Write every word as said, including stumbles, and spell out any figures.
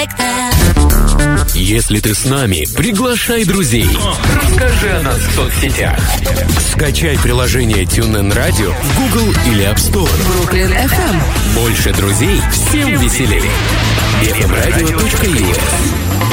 like that. Если ты с нами, приглашай друзей. Расскажи о нас в соцсетях. Скачай приложение TuneIn Radio в Google или App Store. Brooklyn эф эм. Больше друзей, всем веселей. эф эм радио точка ю эс.